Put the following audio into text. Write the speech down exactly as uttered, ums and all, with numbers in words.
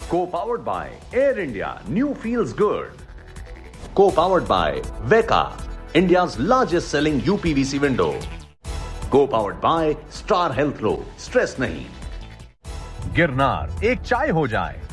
Co-powered by Air India, new feels good. Co-powered by Veka, India's largest selling U P V C window. Co-powered by Star Health Ro, stress nahi. Girnar एक चाय हो जाए।